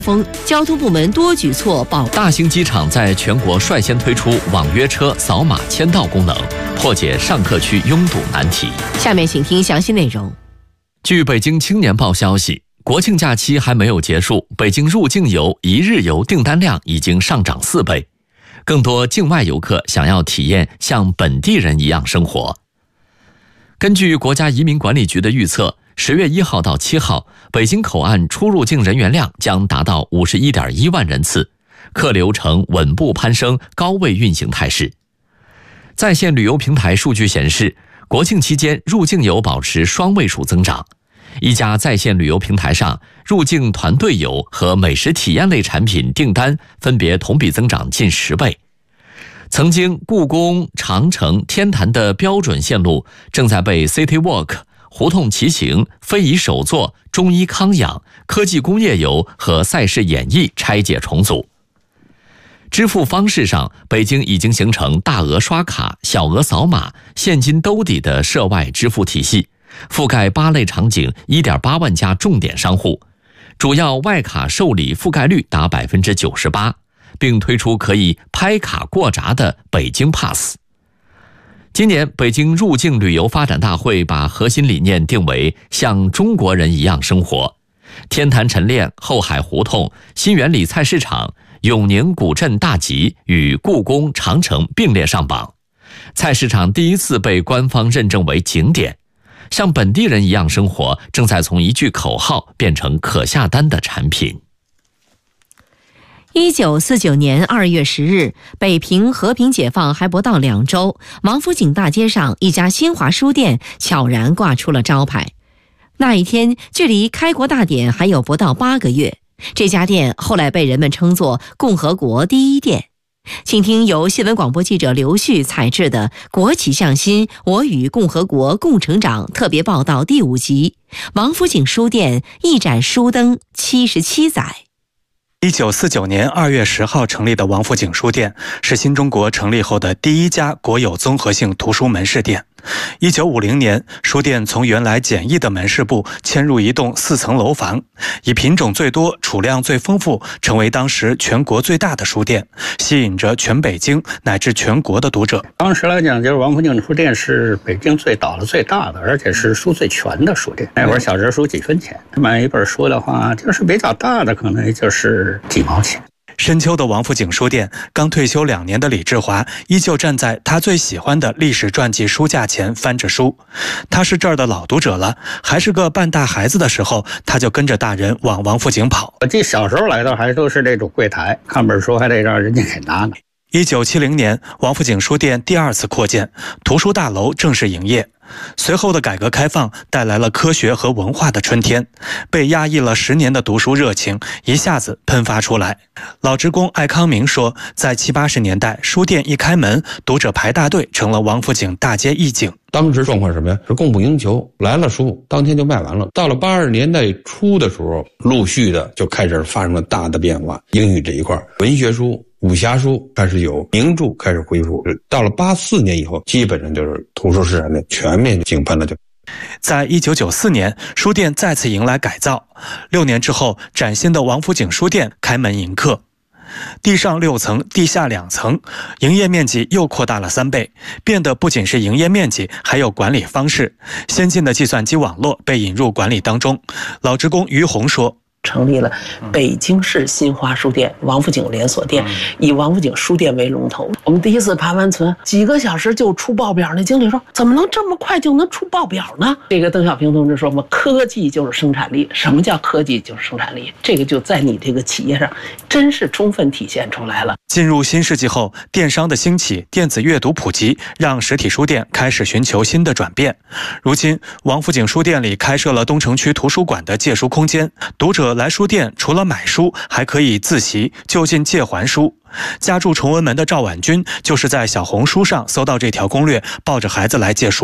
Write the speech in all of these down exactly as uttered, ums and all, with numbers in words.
风，交通部门多举措保。 大兴机场在全国率先推出网约车扫码签到功能，破解上客区拥堵难题。 下面请听详细内容。 据北京青年报消息，国庆假期还没有结束，北京入境游一日游订单量已经上涨四倍，更多境外游客想要体验像本地人一样生活。根据国家移民管理局的预测，十月一号到七号，北京口岸出入境人员量将达到五十一点一万人次，客流呈稳步攀升、高位运行态势。在线旅游平台数据显示，国庆期间入境游保持双位数增长。一家在线旅游平台上，入境团队游和美食体验类产品订单分别同比增长近十倍。曾经故宫、长城、天坛的标准线路正在被 City Walk、胡同骑行、非遗手作、中医康养、科技工业游和赛事演艺拆解重组。支付方式上，北京已经形成大额刷卡、小额扫码、现金兜底的涉外支付体系，覆盖八类场景 一点八万家重点商户，主要外卡受理覆盖率达 百分之九十八， 并推出可以拍卡过闸的北京 Pass。 今年北京入境旅游发展大会把核心理念定为像中国人一样生活，天坛晨练、后海胡同、新源里菜市场、永宁古镇大集与故宫、长城并列上榜。菜市场第一次被官方认证为景点，像本地人一样生活正在从一句口号变成可下单的产品。 一九四九年二月十日，北平和平解放还不到两周，王府井大街上一家新华书店悄然挂出了招牌。那一天距离开国大典还有不到八个月，这家店后来被人们称作共和国第一店。请听由新闻广播记者刘旭采制的《国企向心，我与共和国共成长》特别报道第五集，王府井书店一盏书灯七十七载。 一九四九年二月十号成立的王府井书店是新中国成立后的第一家国有综合性图书门市店。一九五零年，书店从原来简易的门市部迁入一栋四层楼房，以品种最多、储量最丰富，成为当时全国最大的书店，吸引着全北京乃至全国的读者。 当时来讲，就是王府井书店是北京最早的、最大的，而且是书最全的书店。那会儿小人书几分钱，买一本书的话，就是比较大的，可能也就是几毛钱。 深秋的王府井书店，刚退休两年的李志华依旧站在他最喜欢的历史传记书架前翻着书。他是这儿的老读者了，还是个半大孩子的时候，他就跟着大人往王府井跑。 我记小时候来的还都是这种柜台，看本书还得让人家给拿呢。 一九七零年，王府井书店第二次扩建，图书大楼正式营业。随后的改革开放带来了科学和文化的春天，被压抑了十年的读书热情一下子喷发出来。老职工艾康明说，在七八十年代，书店一开门，读者排大队成了王府井大街一景。 当时状况什么呀？是供不应求，来了书当天就卖完了。到了八十年代初的时候，陆续的就开始发生了大的变化。英语这一块，文学书、武侠书开始有，名著开始恢复。到了八四年以后，基本上就是图书市场的全面井喷了。就在一九九四年，书店再次迎来改造。六年之后，崭新的王府井书店开门迎客。地上六层，地下两层，营业面积又扩大了三倍，变得不仅是营业面积，还有管理方式。先进的计算机网络被引入管理当中。老职工于红说， 成立了北京市新华书店王府井连锁店，以王府井书店为龙头。我们第一次盘完存，几个小时就出报表。那经理说，怎么能这么快就能出报表呢？这个邓小平同志说嘛，科技就是生产力。什么叫科技就是生产力？这个就在你这个企业上真是充分体现出来了。 进入新世纪后，电商的兴起，电子阅读普及，让实体书店开始寻求新的转变。如今，王府井书店里开设了东城区图书馆的借书空间，读者来书店除了买书，还可以自习、就近借还书。家住崇文门的赵婉君就是在小红书上搜到这条攻略，抱着孩子来借书的。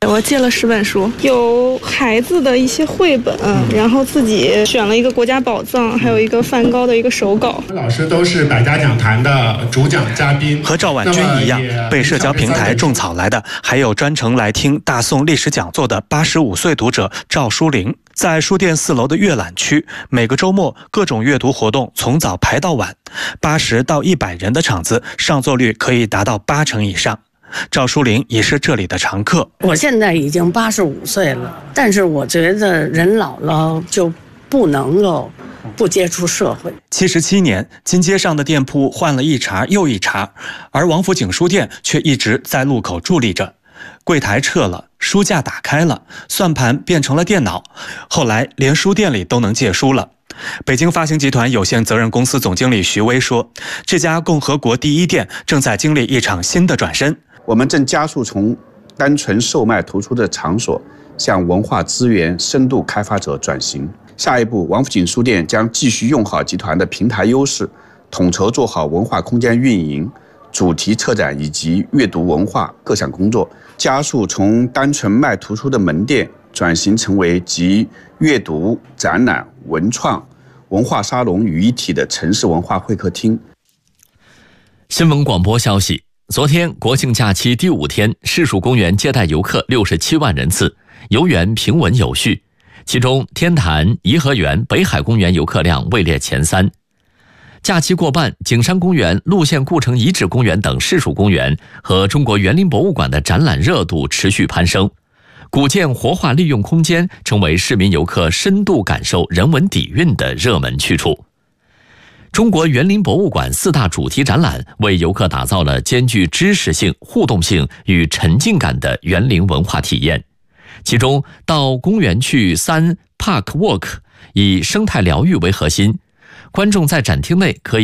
我借了十本书，有孩子的一些绘本，然后自己选了一个国家宝藏，还有一个梵高的一个手稿。 老师都是百家讲坛的主讲嘉宾， 和赵婉君一样，被社交平台种草来的还有专程来听大宋历史讲座的八十五岁读者赵淑玲。在书店四楼的阅览区，每个周末各种阅读活动从早排到晚，八十到一百人的场子，上座率可以达到八成以上。赵淑玲也是这里的常客。 我现在已经八十五岁了，但是我觉得人老了就不能够不接触社会。 七十七年，金街上的店铺换了一茬又一茬，而王府井书店却一直在路口伫立着。柜台撤了，书架打开了，算盘变成了电脑，后来连书店里都能借书了。北京发行集团有限责任公司总经理徐威说，这家共和国第一店正在经历一场新的转身。 我们正加速从单纯售卖图书的场所向文化资源深度开发者转型。下一步，王府井书店将继续用好集团的平台优势，统筹做好文化空间运营、主题策展以及阅读文化各项工作，加速从单纯卖图书的门店转型成为集阅读、展览、文创、文化沙龙于一体的城市文化会客厅。 新闻广播消息，昨天国庆假期第五天，市属公园接待游客六十七万人次，游园平稳有序，其中天坛、颐和园、北海公园游客量位列前三。假期过半，景山公园、陆县故城遗址公园等市属公园和中国园林博物馆的展览热度持续攀升，古建活化利用空间成为市民游客深度感受人文底蕴的热门去处。中国园林博物馆四大主题展览为游客打造了兼具知识性、互动性与沉浸感的园林文化体验。其中，到公园去三 Park Walk 以生态疗愈为核心，观众在展厅内可以